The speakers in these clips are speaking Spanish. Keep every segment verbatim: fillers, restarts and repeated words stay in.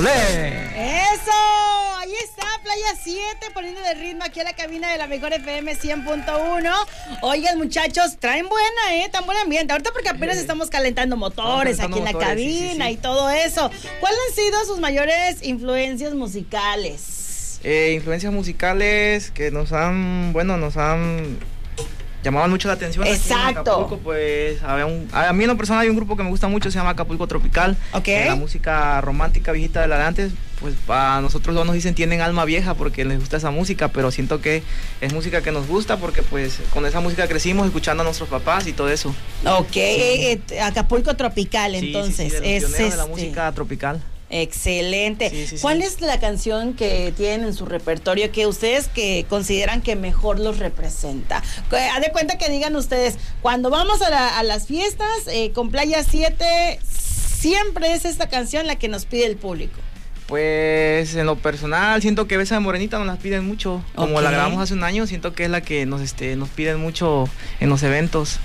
Olé. Eso, ahí está, Playa siete, poniendo de ritmo aquí a la cabina de la mejor F M cien punto uno. Oigan, muchachos, traen buena, ¿eh? Tan buen ambiente. Ahorita porque apenas estamos calentando motores estamos aquí en la motores, cabina sí, sí, sí. y todo eso. ¿Cuáles han sido sus mayores influencias musicales? Eh, influencias musicales que nos han, bueno, nos han llamado mucho la atención. Exacto. Aquí en Acapulco, pues, a, un, a mí en lo personal hay un grupo que me gusta mucho, se llama Acapulco Tropical. Ok. Eh, la música romántica viejita de la de antes, pues para nosotros dos nos dicen tienen alma vieja porque les gusta esa música, pero siento que es música que nos gusta porque pues con esa música crecimos escuchando a nuestros papás y todo eso. Ok, sí. eh, eh, Acapulco Tropical, Sí, entonces. sí, sí, de los es pioneros de la este... música tropical. Excelente. Sí, sí, ¿Cuál sí. es la canción que tienen en su repertorio que ustedes que consideran que mejor los representa? Haz de cuenta que digan ustedes, cuando vamos a, la, a las fiestas eh, con Playa siete, siempre es esta canción la que nos pide el público. Pues en lo personal siento que Besa de Morenita nos las piden mucho. Como Okay. la grabamos hace un año, siento que es la que nos, este, nos piden mucho en los eventos.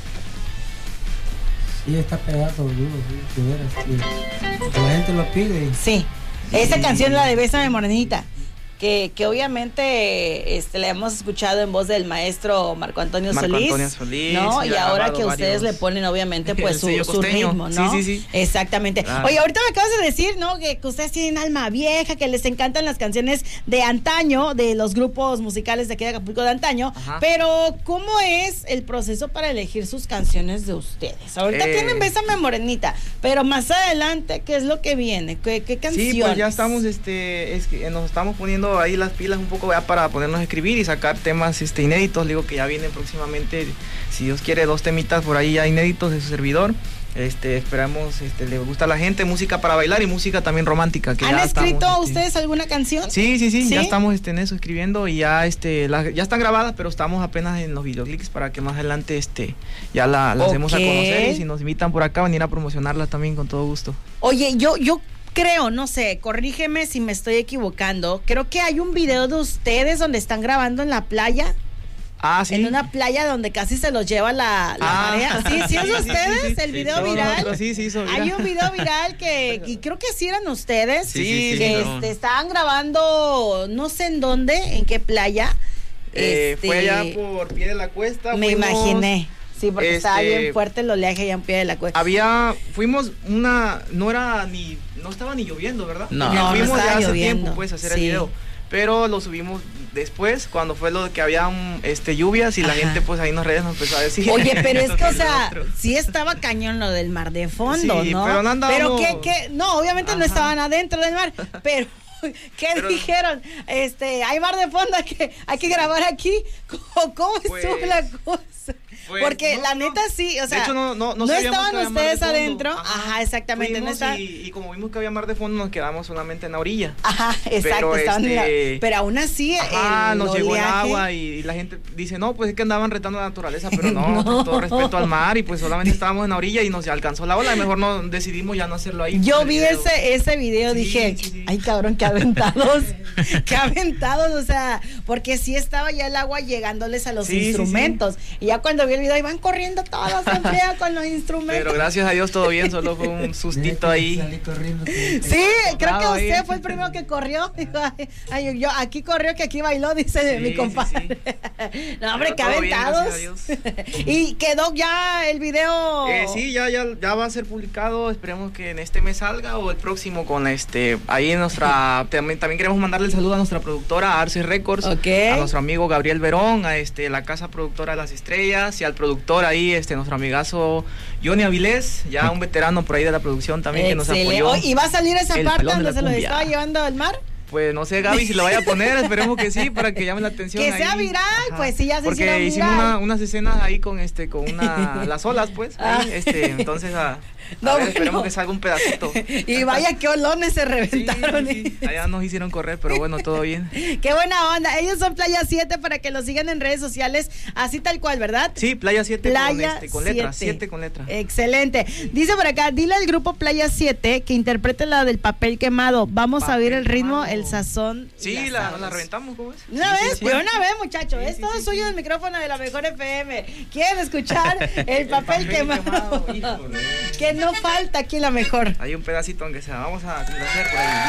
Sí, está pegado duro, sí, de veras, sí. La gente lo pide. Sí, esa Sí. canción, la de Bésame Morenita, que, que obviamente este, la hemos escuchado en voz del maestro Marco Antonio Marco Solís, Antonio Solís, ¿no? y Y ha ahora grabado que ustedes varios. le ponen obviamente pues El su, sello su costeño. ritmo, ¿no? Sí, sí, sí. Exactamente. Claro. Oye, ahorita me acabas de decir, ¿no? Que, que ustedes tienen alma vieja, que les encantan las canciones de antaño, de los grupos musicales de aquí de Acapulco de antaño, Ajá. pero ¿cómo es el proceso para elegir sus canciones de ustedes? Ahorita Eh. tienen Bésame Morenita, pero más adelante, ¿qué es lo que viene? ¿Qué, qué canciones? Sí, pues ya estamos, este, es que nos estamos poniendo ahí las pilas un poco ya para ponernos a escribir y sacar temas este, inéditos. Digo que ya vienen próximamente, si Dios quiere, dos temitas por ahí ya inéditos de su servidor. Este, esperamos, este, le gusta a la gente, música para bailar y música también romántica. Que ¿Han ya escrito estamos, este, ustedes alguna canción? Sí, sí, sí, ¿Sí? ya estamos este, en eso escribiendo y ya este la, ya están grabadas, pero estamos apenas en los videoclips para que más adelante este ya la, la hacemos a Ok. conocer y si nos invitan por acá venir a promocionarla también con todo gusto. Oye, yo, yo creo, no sé, corrígeme si me estoy equivocando, creo que hay un video de ustedes donde están grabando en la playa. Ah, sí. En una playa donde casi se los lleva la, la Ah. marea. Sí, sí, es Sí, de sí, ustedes, sí, sí. el video Sí, viral. nosotros sí, sí hizo viral. Hay un video viral que, y creo que sí eran ustedes, Sí, sí, sí, que no. este, estaban grabando, no sé en dónde, en qué playa. Eh, Este, fue allá por Pie de la Cuesta. me fuimos- imaginé. Sí, porque estaba este, bien fuerte el oleaje allá en Pie de la Cuesta. Había, fuimos una, no era ni, no estaba ni lloviendo, ¿verdad? No, Porque no fuimos estaba ya hace lloviendo, tiempo pues a hacer sí. el video. Pero lo subimos después, cuando fue lo de que había un, este, lluvias y la Ajá. gente pues ahí en las redes nos empezó a decir. Oye, pero es que, o esto, sea, lo otro. sí estaba cañón lo del mar de fondo, Sí, ¿no? pero no andábamos- Pero qué, qué, no, obviamente no Ajá. estaban adentro del mar, pero ¿qué Pero- dijeron? Este, hay mar de fondo, hay que, hay que grabar aquí. ¿Cómo, cómo Pues- estuvo la cosa? Pues, Porque no, la no. neta sí, o sea, De hecho, no, no, no no sabíamos estaban que había mar de ustedes fondo. adentro. Ajá, exactamente, no Fuimos estaban- y, y como vimos que había mar de fondo, nos quedamos solamente en la orilla. Ajá, exacto, Pero, estaban en la- este, pero aún así Ajá, el nos llegó el oleaje- agua y, y la gente dice, no, pues es que andaban retando la naturaleza, pero no, No. con todo respeto al mar y pues solamente estábamos en la orilla y nos alcanzó la ola y mejor no decidimos ya no hacerlo ahí. Yo El vi video. ese, ese video, Sí, dije, sí, sí. ay cabrón, qué aventados, qué aventados, o sea, porque sí estaba ya el agua llegándoles a los Sí, sí, sí. instrumentos, y ya cuando vi el video iban corriendo todos en friega con los instrumentos. Pero gracias a Dios todo bien, solo fue un sustito ahí. Salí corriendo. que- Sí, creo que Tocado ahí. usted fue el primero que corrió. Dijo, ay, ay, yo aquí corrió, que aquí bailó, dice Sí, mi sí, compadre. No, hombre, Pero qué todo bien, aventados. gracias a Y quedó ya el video. Eh, sí, ya, ya, ya va a ser publicado, esperemos que en este mes salga o el próximo con este, ahí en nuestra, también, también queremos mandarle el saludo a nuestra productora Arce Records, Ok. a nuestro amigo Gabriel Verón, a este, la casa productora de las estrellas y al productor ahí, este, nuestro amigazo Johnny Avilés, ya un veterano por ahí de la producción también que nos Excelente. apoyó. Oh, ¿y va a salir esa El parte pelón de donde la se los cumbia. estaba llevando al mar? Pues no sé, Gaby, si lo vaya a poner, esperemos que sí, para que llame la atención. Que sea ahí. viral, Ajá. pues sí, ya se Porque hicieron hicimos viral. una- unas escenas ahí con este, con una, las olas, pues, ahí, este, entonces a, a No, ver, bueno. esperemos que salga un pedacito. Y vaya qué olones se Sí, reventaron. sí, sí. Allá nos hicieron correr, pero bueno, todo bien. Qué buena onda. Ellos son Playa siete para que los sigan en redes sociales, así tal cual, ¿verdad? Sí, Playa siete con, Playa este, con letra, siete. siete con letra. Excelente. Dice por acá, dile al grupo Playa siete que interprete la del papel quemado. Vamos a ver el Papel ritmo, quemado. el sazón. y Sí, las la, sabros. la reventamos, ¿cómo es? Una Sí, vez, sí, sí. de una vez, muchachos. Sí, es sí, todo sí, suyo sí. del micrófono de la mejor F M. ¿Quieren escuchar el papel, quemado? híjole. Que no falta aquí la mejor. Hay un pedacito aunque sea, vamos a complacer por ahí.